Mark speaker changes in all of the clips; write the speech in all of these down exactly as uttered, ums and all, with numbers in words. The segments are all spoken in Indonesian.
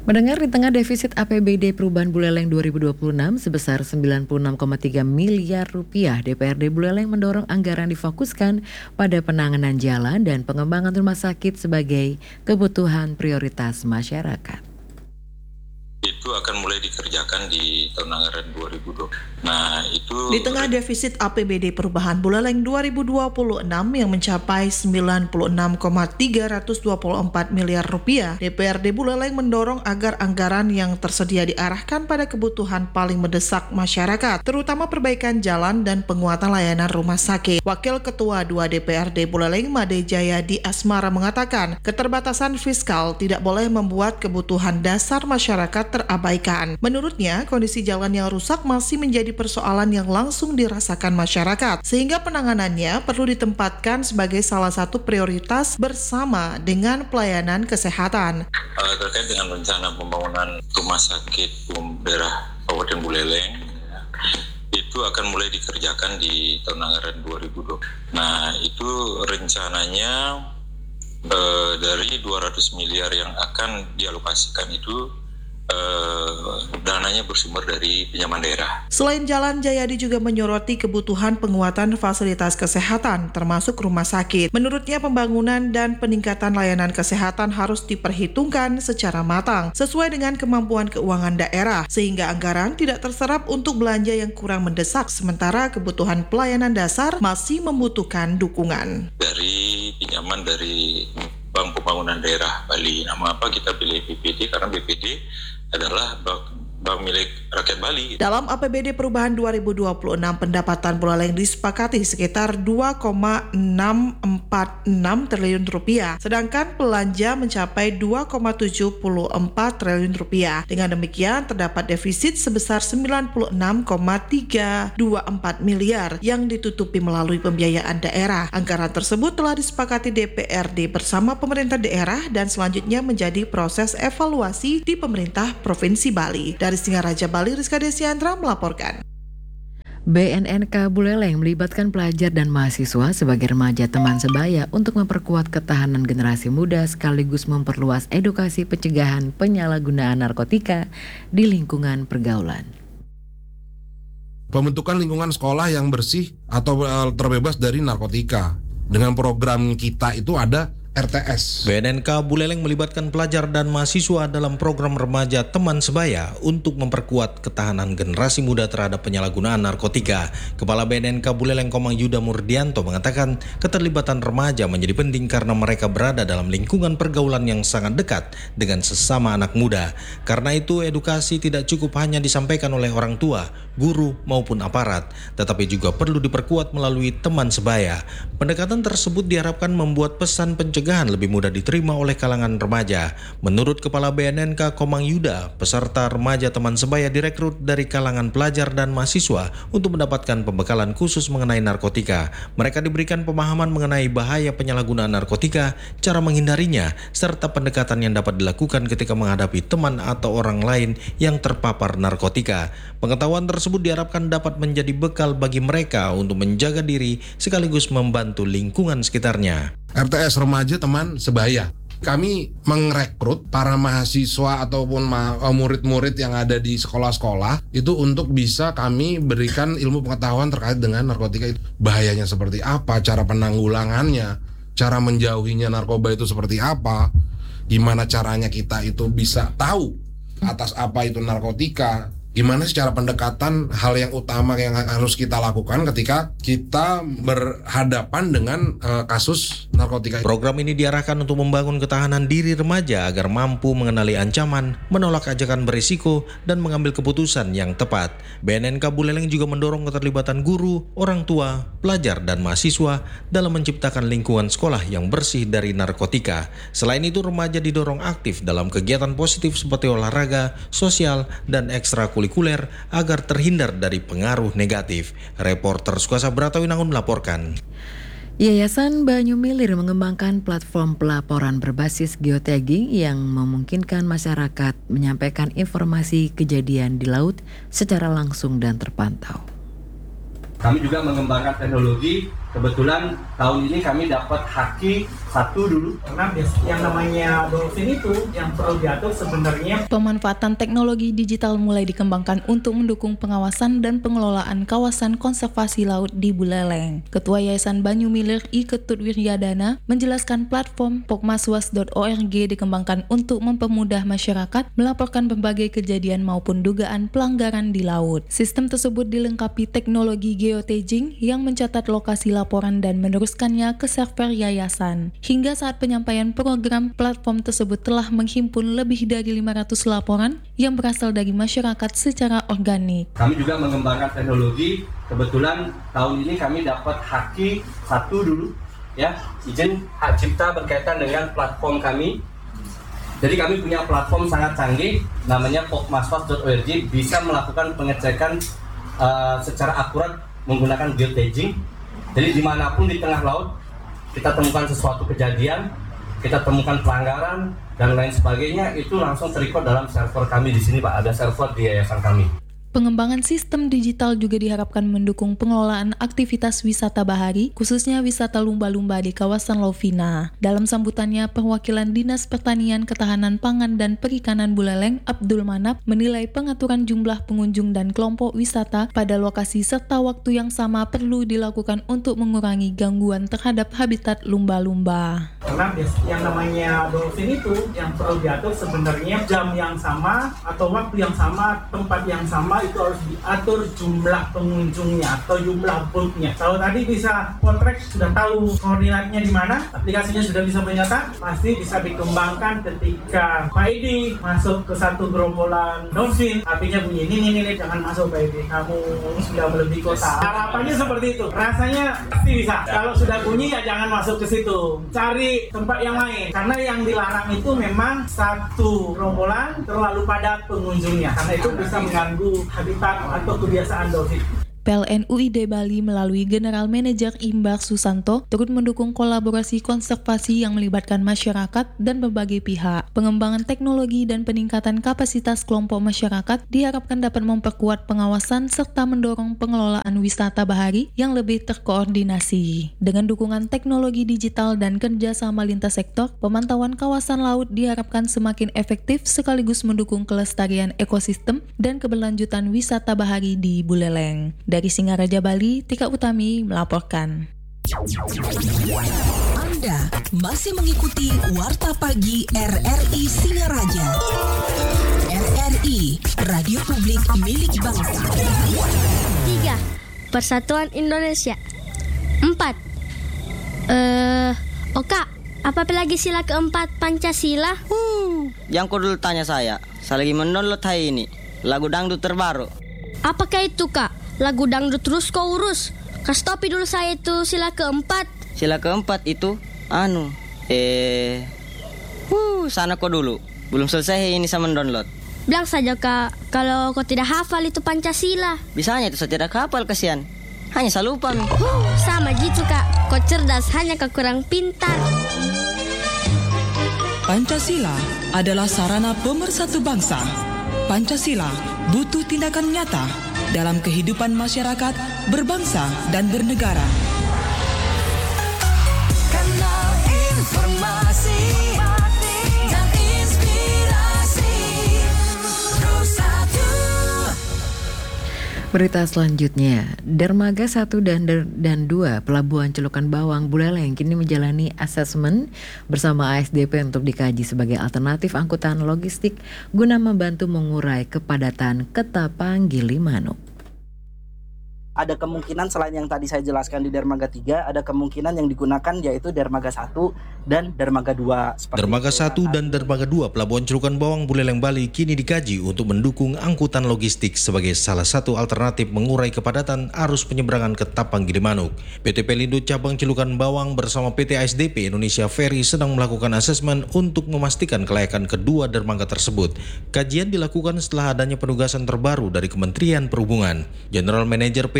Speaker 1: Mendengar di tengah defisit A P B D Perubahan Buleleng dua ribu dua puluh enam sebesar sembilan puluh enam koma tiga miliar rupiah, D P R D Buleleng mendorong anggaran difokuskan pada penanganan jalan dan pengembangan rumah sakit sebagai kebutuhan prioritas masyarakat.
Speaker 2: Itu akan mulai dikerjakan di tahun anggaran dua ribu dua puluh. Nah, itu
Speaker 3: di tengah defisit A P B D Perubahan Buleleng dua ribu dua puluh enam yang mencapai sembilan puluh enam koma tiga dua empat miliar rupiah, D P R D Buleleng mendorong agar anggaran yang tersedia diarahkan pada kebutuhan paling mendesak masyarakat, terutama perbaikan jalan dan penguatan layanan rumah sakit. Wakil Ketua dua D P R D Buleleng, Made Jayadi Asmara mengatakan, keterbatasan fiskal tidak boleh membuat kebutuhan dasar masyarakat terabaikan. Menurutnya, kondisi jalan yang rusak masih menjadi persoalan yang langsung dirasakan masyarakat, sehingga penanganannya perlu ditempatkan sebagai salah satu prioritas bersama dengan pelayanan kesehatan.
Speaker 2: Uh, terkait dengan rencana pembangunan rumah sakit umum daerah Kabupaten Buleleng, itu akan mulai dikerjakan di tahun anggaran dua ribu dua puluh. Nah, itu rencananya uh, dari dua ratus miliar yang akan dialokasikan itu Uh, dananya bersumber dari pinjaman daerah.
Speaker 3: Selain jalan, Jayadi juga menyoroti kebutuhan penguatan fasilitas kesehatan, termasuk rumah sakit. Menurutnya, pembangunan dan peningkatan layanan kesehatan harus diperhitungkan secara matang, sesuai dengan kemampuan keuangan daerah, sehingga anggaran tidak terserap untuk belanja yang kurang mendesak, sementara kebutuhan pelayanan dasar masih membutuhkan dukungan.
Speaker 2: Dari pinjaman dari Bank Pembangunan Daerah Bali. Nama apa kita pilih B P D karena B P D adalah bank, bank milik rakyat Bali.
Speaker 3: Dalam A P B D Perubahan dua ribu dua puluh enam, pendapatan Buleleng disepakati sekitar dua koma enam empat enam triliun rupiah, sedangkan belanja mencapai dua koma tujuh empat triliun rupiah. Dengan demikian, terdapat defisit sebesar sembilan puluh enam koma tiga dua empat miliar yang ditutupi melalui pembiayaan daerah. Anggaran tersebut telah disepakati D P R D bersama pemerintah daerah dan selanjutnya menjadi proses evaluasi di pemerintah Provinsi Bali. Dari Singaraja Bali, Rizka Desiandra melaporkan.
Speaker 1: B N N K Buleleng melibatkan pelajar dan mahasiswa sebagai remaja teman sebaya untuk memperkuat ketahanan generasi muda sekaligus memperluas edukasi pencegahan penyalahgunaan narkotika di lingkungan pergaulan.
Speaker 4: Pembentukan lingkungan sekolah yang bersih atau terbebas dari narkotika. Dengan program kita itu ada R T S.
Speaker 5: B N N K Buleleng melibatkan pelajar dan mahasiswa dalam program remaja teman sebaya untuk memperkuat ketahanan generasi muda terhadap penyalahgunaan narkotika. Kepala B N N K Buleleng Komang Yuda Murdianto mengatakan keterlibatan remaja menjadi penting karena mereka berada dalam lingkungan pergaulan yang sangat dekat dengan sesama anak muda. Karena itu edukasi tidak cukup hanya disampaikan oleh orang tua, guru maupun aparat, tetapi juga perlu diperkuat melalui teman sebaya. Pendekatan tersebut diharapkan membuat pesan pencegahan lebih mudah diterima oleh kalangan remaja. Menurut Kepala B N N K Komang Yuda, peserta remaja teman sebaya direkrut dari kalangan pelajar dan mahasiswa untuk mendapatkan pembekalan khusus mengenai narkotika. Mereka diberikan pemahaman mengenai bahaya penyalahgunaan narkotika, cara menghindarinya, serta pendekatan yang dapat dilakukan ketika menghadapi teman atau orang lain yang terpapar narkotika. Pengetahuan tersebut diharapkan dapat menjadi bekal bagi mereka untuk menjaga diri sekaligus membantu lingkungan sekitarnya.
Speaker 4: R T S Remaja Teman Sebaya. Kami merekrut para mahasiswa ataupun ma- murid-murid yang ada di sekolah-sekolah itu untuk bisa kami berikan ilmu pengetahuan terkait dengan narkotika itu. Bahayanya seperti apa, cara penanggulangannya, cara menjauhinya narkoba itu seperti apa, gimana caranya kita itu bisa tahu atas apa itu narkotika, gimana secara pendekatan hal yang utama yang harus kita lakukan ketika kita berhadapan dengan uh, kasus narkotika.
Speaker 5: Program ini diarahkan untuk membangun ketahanan diri remaja agar mampu mengenali ancaman, menolak ajakan berisiko, dan mengambil keputusan yang tepat. B N N K Buleleng juga mendorong keterlibatan guru, orang tua, pelajar, dan mahasiswa dalam menciptakan lingkungan sekolah yang bersih dari narkotika. Selain itu, remaja didorong aktif dalam kegiatan positif seperti olahraga, sosial, dan ekstrakurikuler agar terhindar dari pengaruh negatif. Reporter Sukasa Bratawinangun melaporkan.
Speaker 1: Yayasan Banyu Milir mengembangkan platform pelaporan berbasis geotagging yang memungkinkan masyarakat menyampaikan informasi kejadian di laut secara langsung dan terpantau.
Speaker 6: Kami juga mengembangkan teknologi kebetulan tahun ini kami dapat haki satu dulu.
Speaker 7: Karena yang namanya dolphin itu yang perlu diatur sebenarnya.
Speaker 8: Pemanfaatan teknologi digital mulai dikembangkan untuk mendukung pengawasan dan pengelolaan kawasan konservasi laut di Buleleng. Ketua Yayasan Banyu Milir I Ketut Wiryadana menjelaskan platform pokmaswas dot org dikembangkan untuk mempermudah masyarakat melaporkan berbagai kejadian maupun dugaan pelanggaran di laut. Sistem tersebut dilengkapi teknologi geotagging yang mencatat lokasi laporan dan meneruskannya ke server yayasan. Hingga saat penyampaian program, platform tersebut telah menghimpun lebih dari lima ratus laporan yang berasal dari masyarakat secara organik.
Speaker 6: Kami juga mengembangkan teknologi, kebetulan tahun ini kami dapat haki satu dulu, ya, izin hak cipta berkaitan dengan platform kami. Jadi kami punya platform sangat canggih, namanya pokmaswas dot org, bisa melakukan pengecekan uh, secara akurat menggunakan geotagging. Jadi dimanapun di tengah laut, kita temukan sesuatu kejadian, kita temukan pelanggaran, dan lain sebagainya, itu langsung terrecord dalam server kami di sini, Pak. Ada server di yayasan kami.
Speaker 8: Pengembangan sistem digital juga diharapkan mendukung pengelolaan aktivitas wisata bahari, khususnya wisata lumba-lumba di kawasan Lovina. Dalam sambutannya, perwakilan Dinas Pertanian, Ketahanan Pangan dan Perikanan Buleleng, Abdul Manap, menilai pengaturan jumlah pengunjung dan kelompok wisata pada lokasi serta waktu yang sama perlu dilakukan untuk mengurangi gangguan terhadap habitat lumba-lumba.
Speaker 7: Karena yang namanya dolphin itu yang perlu diatur sebenarnya jam yang sama atau waktu yang sama, tempat yang sama, itu harus diatur jumlah pengunjungnya atau jumlah boatnya. Kalau tadi bisa kontrak, sudah tahu koordinatnya di mana, aplikasinya sudah bisa menyata, pasti bisa dikembangkan ketika Pak Edi masuk ke satu gerombolan dolphin, apinya bunyi, ini, ini, ini, jangan masuk Pak Edi, kamu sudah melebihi kota. Harapannya seperti itu, rasanya pasti bisa. Kalau sudah bunyi ya jangan masuk ke situ, cari tempat yang lain. Karena yang dilarang itu memang satu gerombolan terlalu padat pengunjungnya, karena itu bisa mengganggu habitat atau kebiasaan dolphin.
Speaker 8: P L N U I D Bali melalui General Manager Imbar Susanto turut mendukung kolaborasi konservasi yang melibatkan masyarakat dan berbagai pihak. Pengembangan teknologi dan peningkatan kapasitas kelompok masyarakat diharapkan dapat memperkuat pengawasan serta mendorong pengelolaan wisata bahari yang lebih terkoordinasi. Dengan dukungan teknologi digital dan kerjasama lintas sektor, pemantauan kawasan laut diharapkan semakin efektif sekaligus mendukung kelestarian ekosistem dan keberlanjutan wisata bahari di Buleleng. Dari Singaraja, Bali, Tika Utami melaporkan.
Speaker 9: Anda masih mengikuti Warta Pagi R R I Singaraja. R R I, Radio Publik Milik Bangsa.
Speaker 10: Tiga, Persatuan Indonesia. Empat, eh, uh, Oka, apa lagi sila keempat Pancasila?
Speaker 11: Hmm, yang kau dulu tanya saya, saya lagi mendownload hari ini lagu dangdut terbaru.
Speaker 10: Apakah itu, Kak? Lagu dangdut terus kau urus. Kasih topi dulu saya itu sila keempat.
Speaker 11: Sila keempat itu, anu, eh, uh, sana kau dulu. Belum selesai ini saya mendownload.
Speaker 10: Bilang saja, Kak, kalau kau tidak hafal itu Pancasila.
Speaker 11: Bisanya itu saya tidak hafal, kasihan. Hanya saya lupa.
Speaker 10: Huh, sama gitu, Kak. Kau cerdas, hanya kau kurang pintar.
Speaker 9: Pancasila adalah sarana pemersatu bangsa. Pancasila butuh tindakan nyata dalam kehidupan masyarakat, berbangsa, dan bernegara. Kanal informasi dan inspirasi satu.
Speaker 1: Berita selanjutnya, Dermaga satu dan dan dua Pelabuhan Celukan Bawang Buleleng kini menjalani asesmen bersama A S D P untuk dikaji sebagai alternatif angkutan logistik guna membantu mengurai kepadatan Ketapang Gilimanuk.
Speaker 12: Ada kemungkinan selain yang tadi saya jelaskan di Dermaga tiga, ada kemungkinan yang digunakan yaitu Dermaga satu dan Dermaga dua.
Speaker 5: Dermaga satu dan Dermaga dua Pelabuhan Celukan Bawang Buleleng Bali kini dikaji untuk mendukung angkutan logistik sebagai salah satu alternatif mengurai kepadatan arus penyeberangan ke Tapang Gilimanuk. P T Pelindo Cabang Celukan Bawang bersama P T A S D P Indonesia Ferry sedang melakukan asesmen untuk memastikan kelayakan kedua dermaga tersebut. Kajian dilakukan setelah adanya penugasan terbaru dari Kementerian Perhubungan. General Manager P T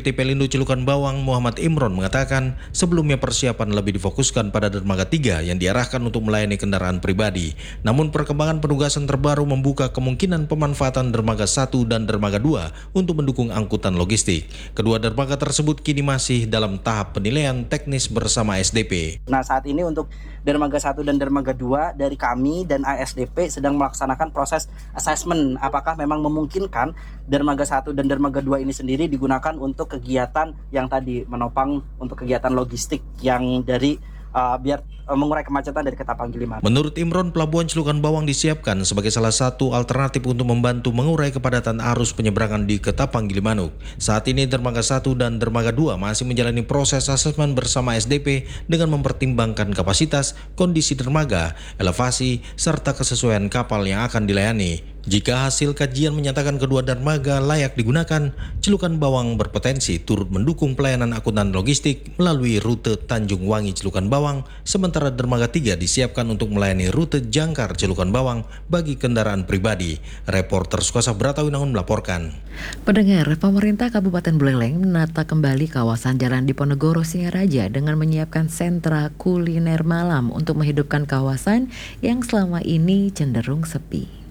Speaker 5: T Pelindo Celukan Bawang Muhammad Imron mengatakan sebelumnya persiapan lebih difokuskan pada dermaga tiga yang diarahkan untuk melayani kendaraan pribadi. Namun perkembangan penugasan terbaru membuka kemungkinan pemanfaatan dermaga satu dan dermaga dua untuk mendukung angkutan logistik. Kedua dermaga tersebut kini masih dalam tahap penilaian teknis bersama A S D P.
Speaker 12: Nah, saat ini untuk dermaga satu dan dermaga dua dari kami dan A S D P sedang melaksanakan proses assessment apakah memang memungkinkan dermaga satu dan dermaga dua ini sendiri digunakan untuk kegiatan yang tadi menopang untuk kegiatan logistik yang dari uh, biar uh, mengurai kemacetan dari Ketapang Gilimanuk.
Speaker 5: Menurut Imron, pelabuhan Celukan Bawang disiapkan sebagai salah satu alternatif untuk membantu mengurai kepadatan arus penyeberangan di Ketapang Gilimanuk. Saat ini dermaga satu dan dermaga dua masih menjalani proses asesmen bersama S D P dengan mempertimbangkan kapasitas, kondisi dermaga, elevasi, serta kesesuaian kapal yang akan dilayani. Jika hasil kajian menyatakan kedua dermaga layak digunakan, Celukan Bawang berpotensi turut mendukung pelayanan angkutan logistik melalui rute Tanjung Wangi Celukan Bawang, sementara dermaga tiga disiapkan untuk melayani rute Jangkar Celukan Bawang bagi kendaraan pribadi. Reporter Sukasa Bratawinangun melaporkan.
Speaker 1: Pendengar, pemerintah Kabupaten Buleleng menata kembali kawasan Jalan Diponegoro Singaraja dengan menyiapkan sentra kuliner malam untuk menghidupkan kawasan yang selama ini cenderung sepi.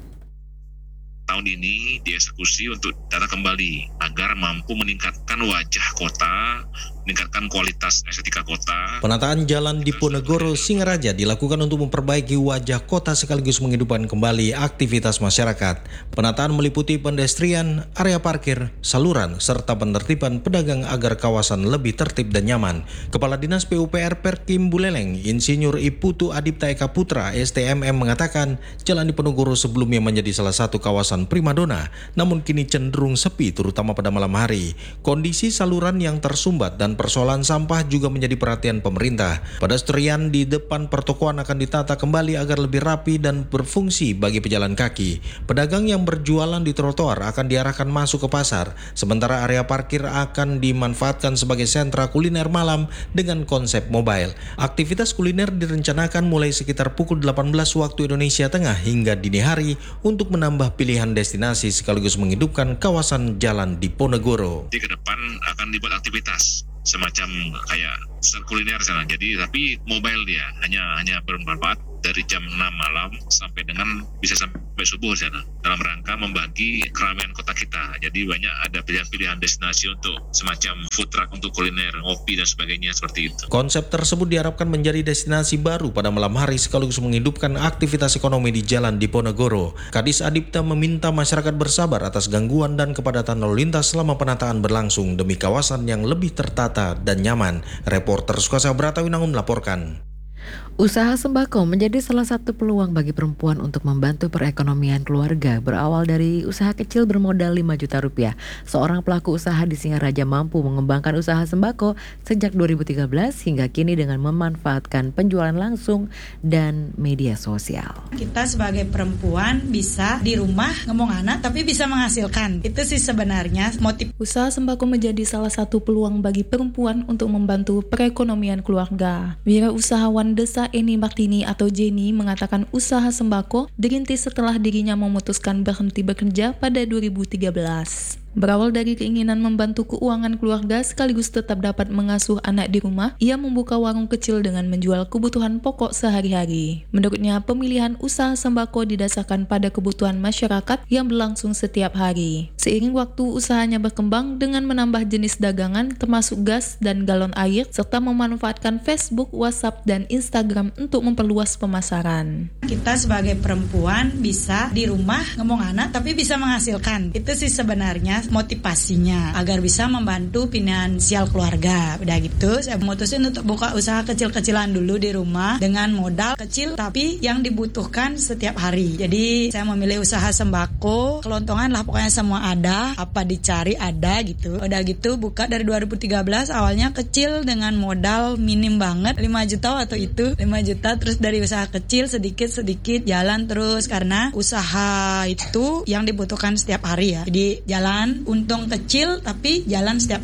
Speaker 13: Tahun ini dieksekusi untuk tata kembali agar mampu meningkatkan wajah kota, meningkatkan kualitas estetika kota.
Speaker 5: Penataan Jalan Diponegoro Singaraja dilakukan untuk memperbaiki wajah kota sekaligus menghidupkan kembali aktivitas masyarakat. Penataan meliputi pedestrian, area parkir, saluran, serta penertiban pedagang agar kawasan lebih tertib dan nyaman. Kepala Dinas P U P R Perkim Buleleng, Insinyur Iputu Adipta Eka Putra, S T M M mengatakan Jalan Diponegoro sebelumnya menjadi salah satu kawasan primadona, namun kini cenderung sepi terutama pada malam hari. Kondisi saluran yang tersumbat dan persoalan sampah juga menjadi perhatian pemerintah. Pedestrian di depan pertokoan akan ditata kembali agar lebih rapi dan berfungsi bagi pejalan kaki. Pedagang yang berjualan di trotoar akan diarahkan masuk ke pasar, sementara area parkir akan dimanfaatkan sebagai sentra kuliner malam dengan konsep mobile. Aktivitas kuliner direncanakan mulai sekitar pukul delapan belas waktu Indonesia Tengah hingga dini hari untuk menambah pilihan destinasi sekaligus menghidupkan kawasan Jalan Diponegoro.
Speaker 13: Di ke depan akan dibuat aktivitas semacam kayak kuliner sana. Jadi tapi mobile dia hanya hanya bermanfaat dari jam enam malam sampai dengan bisa sampai subuh sana dalam rangka membagi keramaian kota kita. Jadi banyak ada pilihan-pilihan destinasi untuk semacam food truck untuk kuliner, ngopi dan sebagainya seperti itu.
Speaker 5: Konsep tersebut diharapkan menjadi destinasi baru pada malam hari sekaligus menghidupkan aktivitas ekonomi di Jalan Diponegoro. Kadis Adipta meminta masyarakat bersabar atas gangguan dan kepadatan lalu lintas selama penataan berlangsung demi kawasan yang lebih tertata dan nyaman. Reporter Sukasa Bratawinangun melaporkan.
Speaker 1: Usaha sembako menjadi salah satu peluang bagi perempuan untuk membantu perekonomian keluarga. Berawal dari usaha kecil bermodal lima juta rupiah, seorang pelaku usaha di Singaraja mampu mengembangkan usaha sembako sejak dua ribu tiga belas hingga kini dengan memanfaatkan penjualan langsung dan media sosial.
Speaker 14: Kita sebagai perempuan bisa di rumah ngomong anak tapi bisa menghasilkan. Itu sih sebenarnya motif.
Speaker 8: Usaha sembako menjadi salah satu peluang bagi perempuan untuk membantu perekonomian keluarga. Wirausahawan Desa Eni Martini atau Jenny mengatakan usaha sembako dirintis setelah dirinya memutuskan berhenti bekerja pada dua ribu tiga belas. Berawal dari keinginan membantu keuangan keluarga sekaligus tetap dapat mengasuh anak di rumah, ia membuka warung kecil dengan menjual kebutuhan pokok sehari-hari. Menurutnya, pemilihan usaha sembako didasarkan pada kebutuhan masyarakat yang berlangsung setiap hari. Seiring waktu, usahanya berkembang dengan menambah jenis dagangan termasuk gas dan galon air, serta memanfaatkan Facebook, WhatsApp, dan Instagram untuk memperluas pemasaran.
Speaker 14: Kita sebagai perempuan bisa di rumah ngomong anak tapi bisa menghasilkan. Itu sih sebenarnya motivasinya agar bisa membantu finansial keluarga. Udah gitu saya memutusin untuk buka usaha kecil-kecilan dulu di rumah dengan modal kecil tapi yang dibutuhkan setiap hari. Jadi saya memilih usaha sembako, kelontongan lah pokoknya semua ada, apa dicari ada gitu. Udah gitu buka dari dua ribu tiga belas, awalnya kecil dengan modal minim banget lima juta waktu itu, lima juta, terus dari usaha kecil sedikit-sedikit jalan terus karena usaha itu yang dibutuhkan setiap hari ya. Jadi jalan untung kecil tapi jalan setiap hari.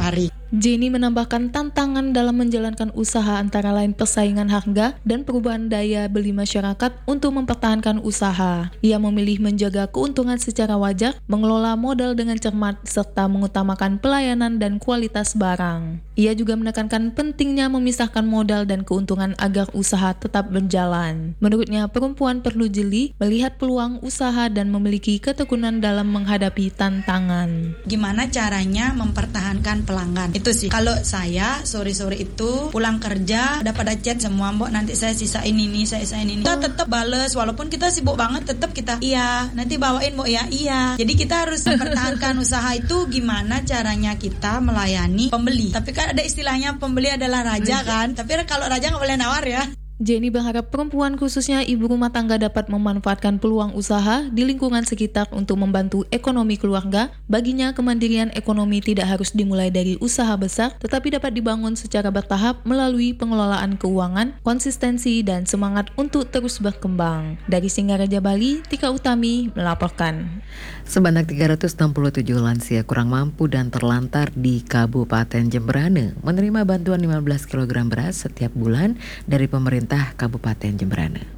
Speaker 8: Jenny menambahkan tantangan dalam menjalankan usaha antara lain persaingan harga dan perubahan daya beli masyarakat untuk mempertahankan usaha. Ia memilih menjaga keuntungan secara wajar, mengelola modal dengan cermat, serta mengutamakan pelayanan dan kualitas barang. Ia juga menekankan pentingnya memisahkan modal dan keuntungan agar usaha tetap berjalan. Menurutnya, perempuan perlu jeli, melihat peluang usaha dan memiliki ketekunan dalam menghadapi tantangan.
Speaker 14: Gimana caranya mempertahankan pelanggan? Itu sih. Kalau saya sore-sore itu pulang kerja dapat ada chat semua, Mbok nanti saya sisain ini, saya sisain ini. Kita tetap bales walaupun kita sibuk banget, tetap kita iya, nanti bawain Mbok ya, iya. Jadi kita harus mempertahankan usaha itu gimana caranya kita melayani pembeli. Tapi kan ada istilahnya pembeli adalah raja kan. Tapi kalau raja nggak boleh nawar ya.
Speaker 8: Jenny berharap perempuan khususnya ibu rumah tangga dapat memanfaatkan peluang usaha di lingkungan sekitar untuk membantu ekonomi keluarga. Baginya, kemandirian ekonomi tidak harus dimulai dari usaha besar, tetapi dapat dibangun secara bertahap melalui pengelolaan keuangan, konsistensi, dan semangat untuk terus berkembang. Dari Singaraja, Bali, Tika Utami melaporkan.
Speaker 1: Sebanyak tiga ratus enam puluh tujuh lansia kurang mampu dan terlantar di Kabupaten Jemberana menerima bantuan lima belas kilogram beras setiap bulan dari pemerintah Kabupaten Jemberana.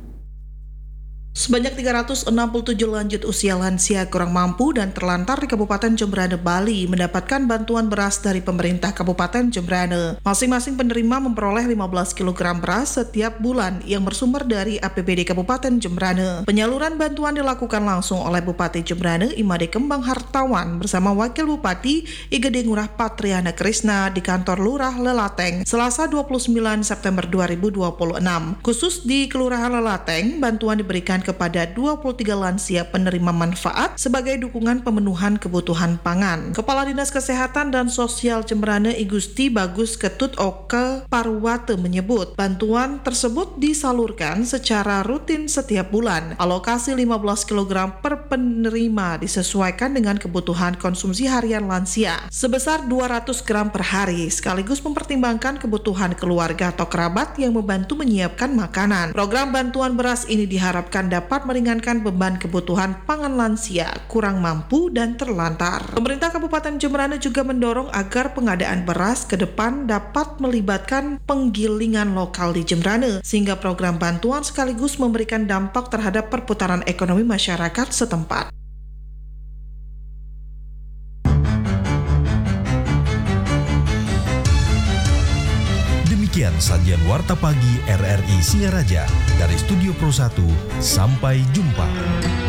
Speaker 3: Sebanyak tiga ratus enam puluh tujuh lanjut usia lansia kurang mampu dan terlantar di Kabupaten Jemberana, Bali mendapatkan bantuan beras dari pemerintah Kabupaten Jemberana. Masing-masing penerima memperoleh lima belas kilogram beras setiap bulan yang bersumber dari A P B D Kabupaten Jemberana. Penyaluran bantuan dilakukan langsung oleh Bupati Jemberana Imade Kembang Hartawan bersama Wakil Bupati I G D Ngurah Patriana Krisna di kantor Lurah Lelateng Selasa dua puluh sembilan September dua ribu dua puluh enam. Khusus di Kelurahan Lelateng, bantuan diberikan kepada dua puluh tiga lansia penerima manfaat sebagai dukungan pemenuhan kebutuhan pangan. Kepala Dinas Kesehatan dan Sosial Jemberana I Gusti Bagus Ketut Oke Parwate menyebut bantuan tersebut disalurkan secara rutin setiap bulan. Alokasi lima belas kilogram per penerima disesuaikan dengan kebutuhan konsumsi harian lansia sebesar dua ratus gram per hari, sekaligus mempertimbangkan kebutuhan keluarga atau kerabat yang membantu menyiapkan makanan. Program bantuan beras ini diharapkan dapat meringankan beban kebutuhan pangan lansia, kurang mampu, dan terlantar. Pemerintah Kabupaten Jemberana juga mendorong agar pengadaan beras ke depan dapat melibatkan penggilingan lokal di Jemberana, sehingga program bantuan sekaligus memberikan dampak terhadap perputaran ekonomi masyarakat setempat.
Speaker 15: Demikian sajian Warta Pagi R R I Singaraja dari Studio Pro satu. Sampai jumpa.